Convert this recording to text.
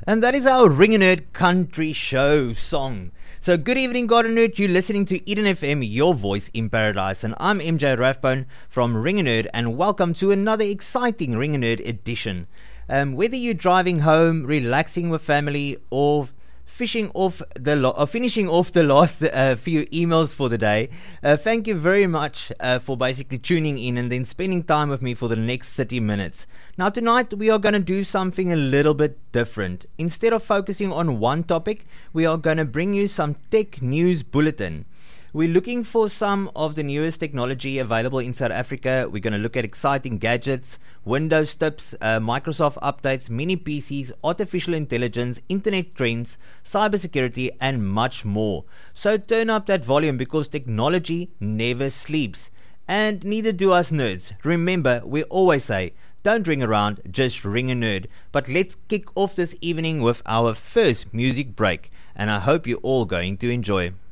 And that is our Ring a Nerd Country Show song. So good evening, Garden Nerd. You're listening to Eden FM, your voice in paradise. And I'm MJ Rathbone from Ring a Nerd, and welcome to another exciting Ring a Nerd edition. Whether you're driving home, relaxing with family, or finishing off the last few emails for the day, thank you very much for basically tuning in and then spending time with me for the next 30 minutes. Now tonight we are going to do something a little bit different. Instead of focusing on one topic, we are going to bring you some tech news bulletin. We're looking for some of the newest technology available in South Africa. We're going to look at exciting gadgets, Windows tips, Microsoft updates, mini PCs, artificial intelligence, internet trends, cybersecurity, and much more. So turn up that volume because technology never sleeps. And neither do us nerds. Remember, we always say, don't ring around, just ring a nerd. But let's kick off this evening with our first music break. And I hope you're all going to enjoy.